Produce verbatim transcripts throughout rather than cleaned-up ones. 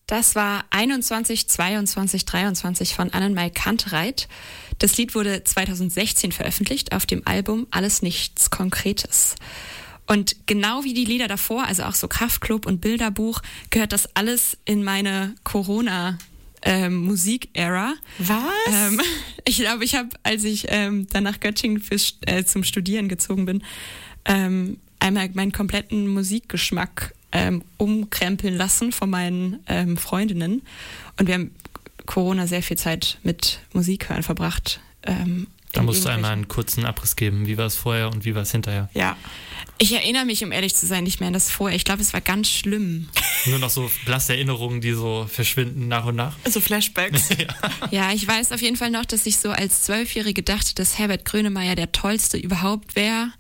Das war einundzwanzig, zweiundzwanzig, dreiundzwanzig von Annenmai Kantereit. Das Lied wurde zweitausendsechzehn veröffentlicht auf dem Album Alles Nichts Konkretes. Und genau wie die Lieder davor, also auch so Kraftklub und Bilderbuch, gehört das alles in meine Corona- Ähm, Musik-Ära. Was? Ähm, ich glaube, ich habe, als ich ähm, dann nach Göttingen fürs, äh, zum Studieren gezogen bin, ähm, einmal meinen kompletten Musikgeschmack ähm, umkrempeln lassen von meinen ähm, Freundinnen. Und wir haben Corona sehr viel Zeit mit Musik hören verbracht. Ähm, da musst du einmal einen kurzen Abriss geben. Wie war es vorher und wie war es hinterher? Ja. Ich erinnere mich, um ehrlich zu sein, nicht mehr an das vorher. Ich glaube, es war ganz schlimm. Nur noch so blasse Erinnerungen, die so verschwinden nach und nach. Also Flashbacks. ja. Ja, ich weiß auf jeden Fall noch, dass ich so als Zwölfjährige dachte, dass Herbert Grönemeyer der Tollste überhaupt wäre.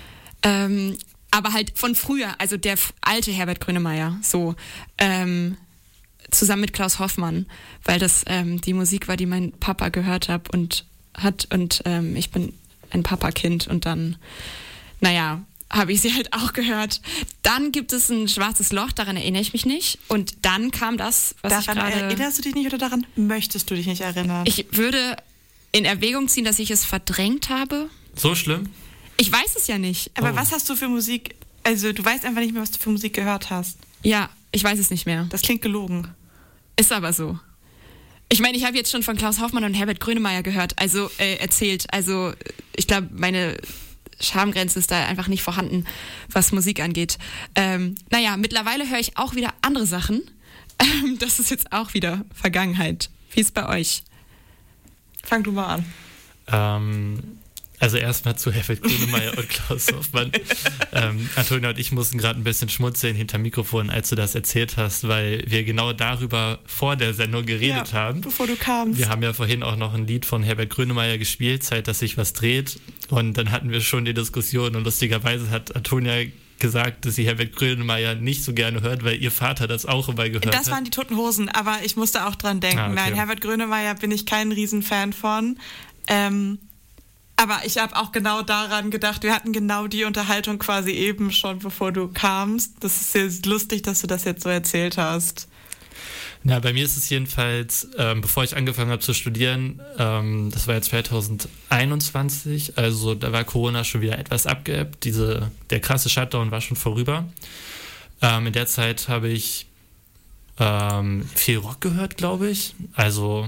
Ähm, aber halt von früher, also der f- alte Herbert Grönemeyer, so ähm, zusammen mit Klaus Hoffmann, weil das ähm, die Musik war, die mein Papa gehört hab und hat und ähm, ich bin ein Papakind und dann, naja, habe ich sie halt auch gehört. Dann gibt es ein schwarzes Loch, daran erinnere ich mich nicht. Und dann kam das, was daran ich gerade... erinnerst du dich nicht oder daran möchtest du dich nicht erinnern? Ich würde in Erwägung ziehen, dass ich es verdrängt habe. So schlimm? Ich weiß es ja nicht. Aber Oh. was hast du für Musik, also du weißt einfach nicht mehr, was du für Musik gehört hast. Ja, ich weiß es nicht mehr. Das klingt gelogen. Ist aber so. Ich meine, ich habe jetzt schon von Klaus Hoffmann und Herbert Grönemeyer gehört, also äh, erzählt. Also ich glaube, meine Schamgrenze ist da einfach nicht vorhanden, was Musik angeht. Ähm, naja, mittlerweile höre ich auch wieder andere Sachen. Ähm, das ist jetzt auch wieder Vergangenheit. Wie ist bei euch? Fang du mal an. Ähm, also erstmal zu Herbert Grönemeyer und Klaus Hoffmann. ähm, Antonia und ich mussten gerade ein bisschen schmunzeln hinterm Mikrofon, als du das erzählt hast, weil wir genau darüber vor der Sendung geredet ja, haben. Bevor du kamst. Wir haben ja vorhin auch noch ein Lied von Herbert Grönemeyer gespielt, Zeit, dass sich was dreht. Und dann hatten wir schon die Diskussion und lustigerweise hat Antonia gesagt, dass sie Herbert Grönemeyer nicht so gerne hört, weil ihr Vater das auch immer gehört hat. Das waren die Toten Hosen, aber ich musste auch dran denken. Ah, okay. Nein, Herbert Grönemeyer bin ich kein Riesenfan von. Ähm, aber ich habe auch genau daran gedacht, wir hatten genau die Unterhaltung quasi eben schon, bevor du kamst. Das ist sehr lustig, dass du das jetzt so erzählt hast. Na, bei mir ist es jedenfalls, ähm, bevor ich angefangen habe zu studieren, ähm, das war ja zweitausendeinundzwanzig, also da war Corona schon wieder etwas abgeebbt, diese, der krasse Shutdown war schon vorüber. Ähm, in der Zeit habe ich ähm, viel Rock gehört, glaube ich, also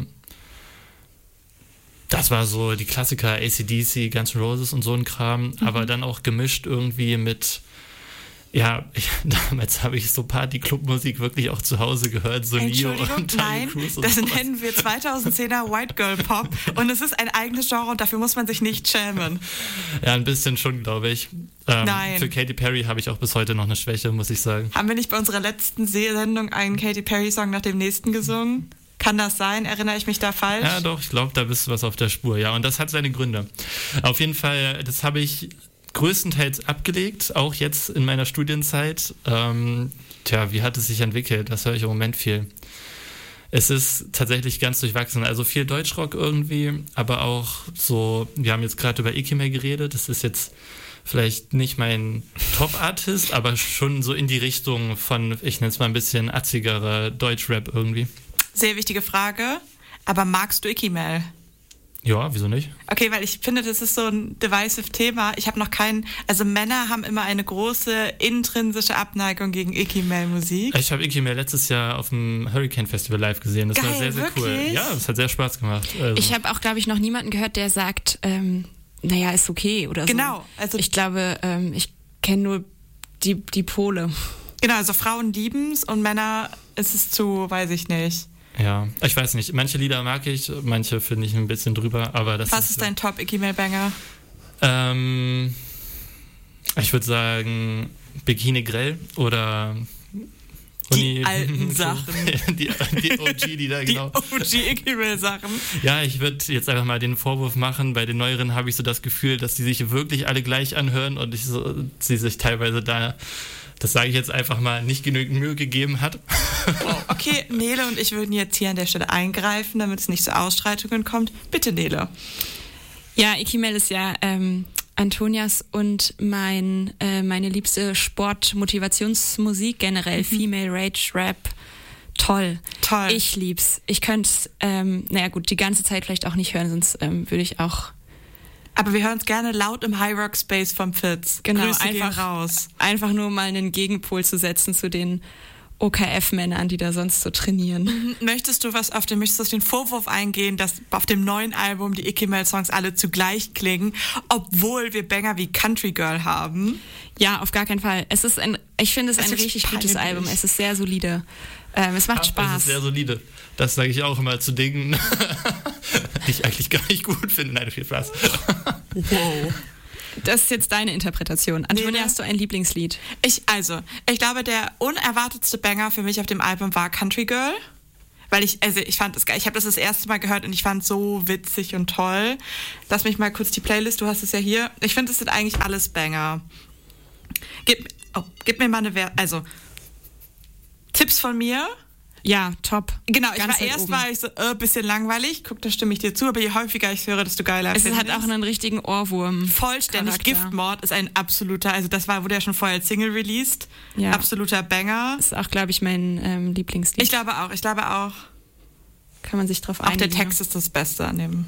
das war so die Klassiker A C D C, Guns N' Roses und so ein Kram, mhm. aber dann auch gemischt irgendwie mit... Ja, ich, damals habe ich so Party-Club-Musik wirklich auch zu Hause gehört, so Neo und Terry nein, Crews und das sowas. nennen wir zweitausendzehner White Girl Pop und es ist ein eigenes Genre und dafür muss man sich nicht schämen. Ja, ein bisschen schon, glaube ich. Ähm, Nein. Für Katy Perry habe ich auch bis heute noch eine Schwäche, muss ich sagen. Haben wir nicht bei unserer letzten Sendung einen Katy Perry-Song nach dem nächsten gesungen? Kann das sein? Erinnere ich mich da falsch? Ja, doch, ich glaube, da bist du was auf der Spur. Ja, und das hat seine Gründe. Auf jeden Fall, das habe ich größtenteils abgelegt, auch jetzt in meiner Studienzeit. Ähm, tja, wie hat es sich entwickelt? Das höre ich im Moment viel. Es ist tatsächlich ganz durchwachsen. Also viel Deutschrock irgendwie, aber auch so, wir haben jetzt gerade über Ikime geredet, das ist jetzt vielleicht nicht mein Top-Artist, aber schon so in die Richtung von, ich nenne es mal ein bisschen atzigere Deutschrap irgendwie. Sehr wichtige Frage, aber magst du Ikimel? Ja, wieso nicht? Okay, weil ich finde, das ist so ein divisive Thema. Ich habe noch keinen, also Männer haben immer eine große intrinsische Abneigung gegen Ikimel-Musik. Ich habe Ikime letztes Jahr auf dem Hurricane Festival live gesehen. Das Geil, war sehr, sehr wirklich? cool. Ja, das hat sehr Spaß gemacht. Also. Ich habe auch, glaube ich, noch niemanden gehört, der sagt, ähm, naja, ist okay oder so. Genau. Also ich glaube, ähm, ich kenne nur die, die Pole. Genau, also Frauen lieben's und Männer ist es zu, weiß ich nicht. Ja, ich weiß nicht. Manche Lieder mag ich, manche finde ich ein bisschen drüber, aber das Was ist... ist dein Top-Ikimel-Banger? Ähm, ich würde sagen Bikini Grell oder... Die Uni, alten Sachen. die, die O G, die da genau... Die O G-Ikimel-Sachen. Ja, ich würde jetzt einfach mal den Vorwurf machen, bei den Neueren habe ich so das Gefühl, dass die sich wirklich alle gleich anhören und ich so, sie sich teilweise da... Das sage ich jetzt einfach mal, nicht genügend Mühe gegeben hat. Okay, Nele und ich würden jetzt hier an der Stelle eingreifen, damit es nicht zu Ausschreitungen kommt. Bitte, Nele. Ja, Ikimel ist ja ähm, Antonias und mein äh, meine liebste Sport-Motivationsmusik, generell mhm. Female Rage Rap, Toll. Toll. Ich lieb's. Ich könnte es, ähm, naja gut, die ganze Zeit vielleicht auch nicht hören, sonst ähm, würde ich auch... Aber wir hören es gerne laut im High Rock Space vom Fitz. Genau, Grüße einfach gehen raus. Einfach nur mal einen Gegenpol zu setzen zu den O K F-Männern, die da sonst so trainieren. Möchtest du was auf den, möchtest du auf den Vorwurf eingehen, dass auf dem neuen Album die Icky Mel Songs alle zugleich klingen, obwohl wir Banger wie Country Girl haben? Ja, auf gar keinen Fall. Es ist ein, ich finde es Es ein ist richtig gutes peinlich. Album. Es ist sehr solide. Ähm, es macht Das Spaß. ist sehr solide. Das sage ich auch immer zu Dingen, die ich eigentlich gar nicht gut finde. Nein, viel Spaß. Wow. Das ist jetzt deine Interpretation. Antonia, Nee, ne? hast du ein Lieblingslied? Ich, also, ich glaube, der unerwartetste Banger für mich auf dem Album war Country Girl. Weil ich, also ich fand es geil. Ich habe das das erste Mal gehört und ich fand es so witzig und toll. Lass mich mal kurz die Playlist, du hast es ja hier. Ich finde, es sind eigentlich alles Banger. Gib, oh, gib mir mal eine, Wer- also, Tipps von mir. Ja, top. Genau, ich Ganz war weit erst oben. war ich so, äh, bisschen langweilig. Guck, da stimme ich dir zu, aber je häufiger ich höre, desto geiler Es finde hat ich. auch einen richtigen Ohrwurm. Vollständig. Charakter. Giftmord ist ein absoluter, also das war, wurde ja schon vorher als Single released. Ja. Absoluter Banger. Das ist auch, glaube ich, mein ähm, Lieblingslied. Ich glaube auch, ich glaube auch. Kann man sich drauf Auch der einigen. Text ist das Beste an dem.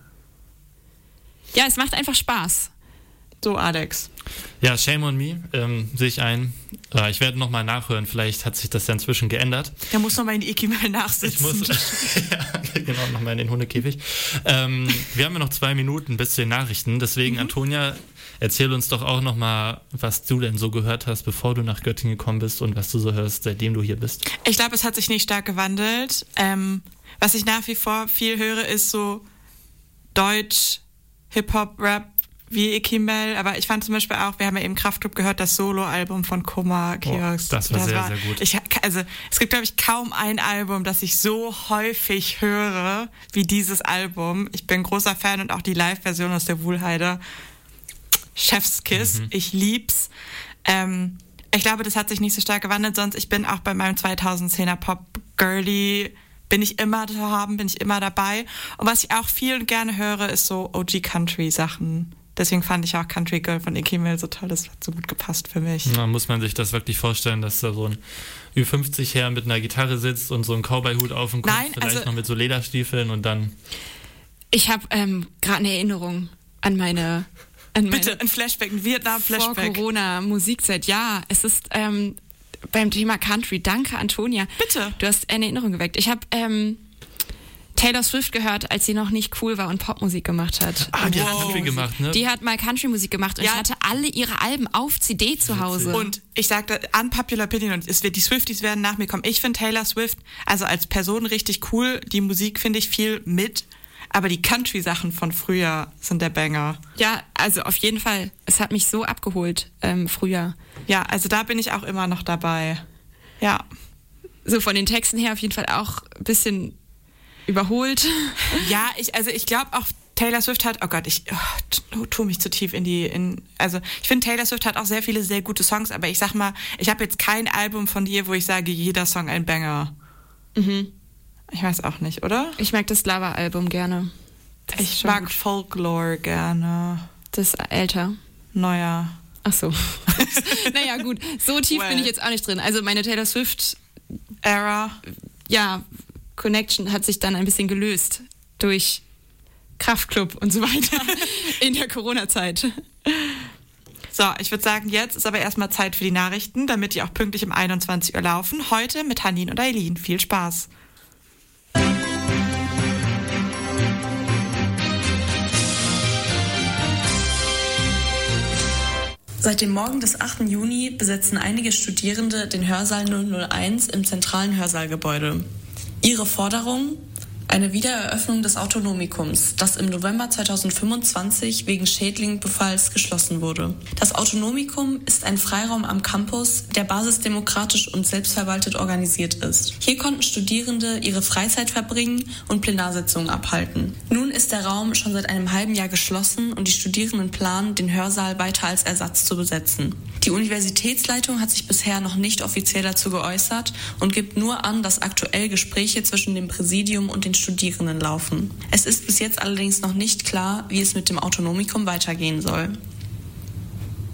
Ja, es macht einfach Spaß. So, Alex. Ja, Shame on Me, ähm, sehe ich ein. Äh, ich werde nochmal nachhören, vielleicht hat sich das ja inzwischen geändert. Da muss noch mal in die Icky mal Ich nachsitzen. muss ja, genau nochmal in den Hundekäfig. Ähm, wir haben ja noch zwei Minuten bis zu den Nachrichten, deswegen Mhm. Antonia, erzähl uns doch auch nochmal, was du denn so gehört hast, bevor du nach Göttingen gekommen bist und was du so hörst, seitdem du hier bist. Ich glaube, es hat sich nicht stark gewandelt. Ähm, was ich nach wie vor viel höre, ist so Deutsch, Hip-Hop, Rap, wie Icky Mel, aber ich fand zum Beispiel auch, wir haben ja eben Kraftklub gehört, das Solo-Album von Kummer Kiosk. das war sehr, sehr gut. Ich, also es gibt, glaube ich, kaum ein Album, das ich so häufig höre wie dieses Album. Ich bin großer Fan und auch die Live-Version aus der Wuhlheide. Chefskiss, Mhm. ich lieb's. Ähm, ich glaube, das hat sich nicht so stark gewandelt, sonst ich bin auch bei meinem zweitausendzehner Pop-Girly, bin ich immer zu haben, bin ich immer dabei. Und was ich auch viel und gerne höre, ist so O G-Country-Sachen. Deswegen fand ich auch Country Girl von Icky Mel so toll, das hat so gut gepasst für mich. Da muss man sich das wirklich vorstellen, dass da so ein Ü fünfzig Herr mit einer Gitarre sitzt und so einen Cowboy-Hut auf dem Kopf, Nein, vielleicht also- noch mit so Lederstiefeln und dann... Ich habe ähm, gerade eine Erinnerung an meine, an meine Bitte, ein Flashback, ein Vietnam-Flashback. Vor-Corona-Musikzeit. Ja, es ist ähm, beim Thema Country. Danke, Antonia. Bitte. Du hast eine Erinnerung geweckt. Ich habe ähm, Taylor Swift gehört, als sie noch nicht cool war und Popmusik gemacht hat. Ah, die hat Wow. Country gemacht, ne? Die hat mal Country-Musik gemacht und Ja. ich hatte alle ihre Alben auf C D zu Hause. Und ich sagte, unpopular opinion, und es wird, die Swifties werden nach mir kommen. Ich finde Taylor Swift, also als Person richtig cool. Die Musik finde ich viel mit. Aber die Country-Sachen von früher sind der Banger. Ja, also auf jeden Fall. Es hat mich so abgeholt ähm, früher. Ja, also da bin ich auch immer noch dabei. Ja. So von den Texten her auf jeden Fall auch ein bisschen überholt. Ja, ich, also ich glaube auch, Taylor Swift hat, oh Gott, ich oh, tu mich zu tief in die, in, also ich finde, Taylor Swift hat auch sehr viele sehr gute Songs, aber ich sag mal, ich habe jetzt kein Album von dir, wo ich sage, jeder Song ein Banger. Mhm. Ich weiß auch nicht, oder? Ich mag das Lava-Album gerne. Das ist Ich schon mag gut. Folklore gerne. Das ist älter. Neuer. Ach so. Naja, gut. So tief Well. bin ich jetzt auch nicht drin. Also meine Taylor Swift, Era. ja, Connection hat sich dann ein bisschen gelöst durch Kraftklub und so weiter in der Corona-Zeit. So, ich würde sagen, jetzt ist aber erstmal Zeit für die Nachrichten, damit die auch pünktlich um einundzwanzig Uhr laufen. Heute mit Hanin und Eileen. Viel Spaß. Seit dem Morgen des achten Juni besetzen einige Studierende den Hörsaal null null eins im zentralen Hörsaalgebäude. Ihre Forderung? Eine Wiedereröffnung des Autonomikums, das im November zweitausendfünfundzwanzig wegen Schädlingbefalls geschlossen wurde. Das Autonomikum ist ein Freiraum am Campus, der basisdemokratisch und selbstverwaltet organisiert ist. Hier konnten Studierende ihre Freizeit verbringen und Plenarsitzungen abhalten. Nun ist der Raum schon seit einem halben Jahr geschlossen und die Studierenden planen, den Hörsaal weiter als Ersatz zu besetzen. Die Universitätsleitung hat sich bisher noch nicht offiziell dazu geäußert und gibt nur an, dass aktuell Gespräche zwischen dem Präsidium und den Studierenden laufen. Es ist bis jetzt allerdings noch nicht klar, wie es mit dem Autonomikum weitergehen soll.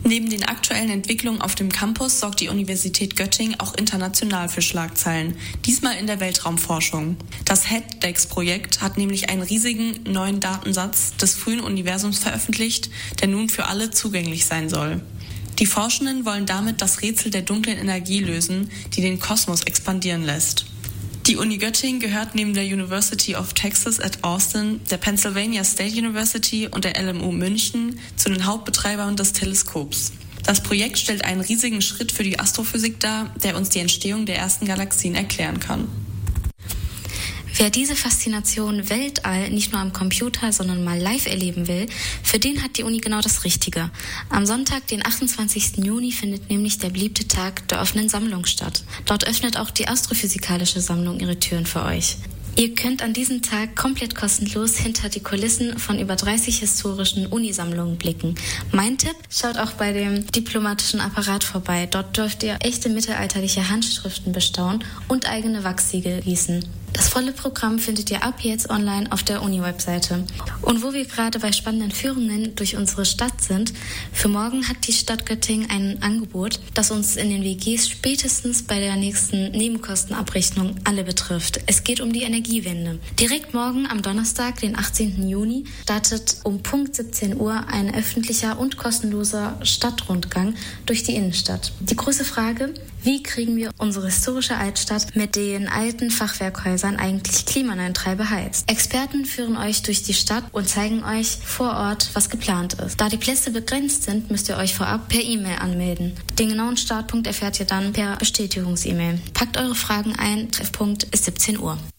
Neben den aktuellen Entwicklungen auf dem Campus sorgt die Universität Göttingen auch international für Schlagzeilen, diesmal in der Weltraumforschung. Das HEDDEX-Projekt hat nämlich einen riesigen neuen Datensatz des frühen Universums veröffentlicht, der nun für alle zugänglich sein soll. Die Forschenden wollen damit das Rätsel der dunklen Energie lösen, die den Kosmos expandieren lässt. Die Uni Göttingen gehört neben der University of Texas at Austin, der Pennsylvania State University und der L M U München zu den Hauptbetreibern des Teleskops. Das Projekt stellt einen riesigen Schritt für die Astrophysik dar, der uns die Entstehung der ersten Galaxien erklären kann. Wer diese Faszination Weltall nicht nur am Computer, sondern mal live erleben will, für den hat die Uni genau das Richtige. Am Sonntag, den achtundzwanzigsten Juni, findet nämlich der beliebte Tag der offenen Sammlung statt. Dort öffnet auch die Astrophysikalische Sammlung ihre Türen für euch. Ihr könnt an diesem Tag komplett kostenlos hinter die Kulissen von über dreißig historischen Unisammlungen blicken. Mein Tipp, schaut auch bei dem diplomatischen Apparat vorbei. Dort dürft ihr echte mittelalterliche Handschriften bestaunen und eigene Wachssiegel gießen. Das volle Programm findet ihr ab jetzt online auf der Uni-Webseite. Und wo wir gerade bei spannenden Führungen durch unsere Stadt sind, für morgen hat die Stadt Göttingen ein Angebot, das uns in den W Gs spätestens bei der nächsten Nebenkostenabrechnung alle betrifft. Es geht um die Energiewende. Direkt morgen am Donnerstag, den achtzehnten Juni, startet um Punkt siebzehn Uhr ein öffentlicher und kostenloser Stadtrundgang durch die Innenstadt. Die große Frage: Wie kriegen wir unsere historische Altstadt mit den alten Fachwerkhäusern eigentlich klimaneutral beheizt? Experten führen euch durch die Stadt und zeigen euch vor Ort, was geplant ist. Da die Plätze begrenzt sind, müsst ihr euch vorab per E-Mail anmelden. Den genauen Startpunkt erfährt ihr dann per Bestätigungs-E-Mail. Packt eure Fragen ein, Treffpunkt ist siebzehn Uhr.